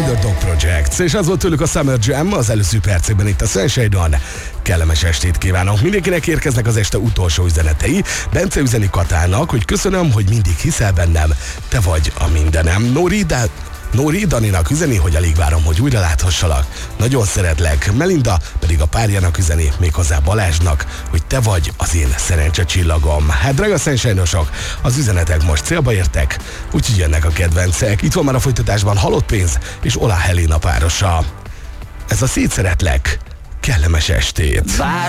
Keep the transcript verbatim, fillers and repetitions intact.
Underdog Project, és az volt tőlük a Summer Jam az előző percekben itt a Sunshine-on. Kellemes estét kívánok! Mindenkinek érkeznek az este utolsó üzenetei. Bence üzeni Katának, hogy köszönöm, hogy mindig hiszel bennem, te vagy a mindenem. Nóri, de... Nóri Daninak üzeni, hogy alig várom, hogy újra láthassalak. Nagyon szeretlek. Melinda pedig a párjának üzeni, méghozzá Balázsnak, hogy te vagy az én szerencsecsillagom. Hát drága Sunshine-osok, az üzenetek most célba értek, úgyhogy jönnek a kedvencek. Itt van már a folytatásban Halott pénz és Olá Helena párosa. Ez a Szétszeretlek. Kellemes estét!